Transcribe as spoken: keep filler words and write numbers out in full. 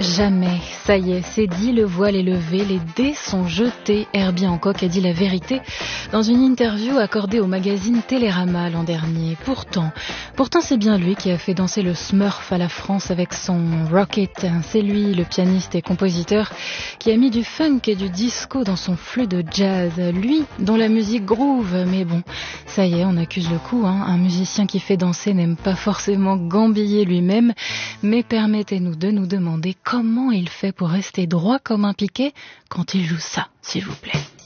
Jamais, ça y est, c'est dit, le voile est levé, les dés sont jetés. Herbie Hancock a dit la vérité dans une interview accordée au magazine Télérama l'an dernier. Pourtant, pourtant c'est bien lui qui a fait danser le Smurf à la France avec son Rocket. C'est lui, le pianiste et compositeur, qui a mis du funk et du disco dans son flux de jazz. Lui, dont la musique groove, mais bon, ça y est, on accuse le coup, hein. Un musicien qui fait danser n'aime pas forcément gambiller lui-même, mais permettez-nous de nous demander comment il fait pour rester droit comme un piquet quand il joue ça, s'il vous plaît.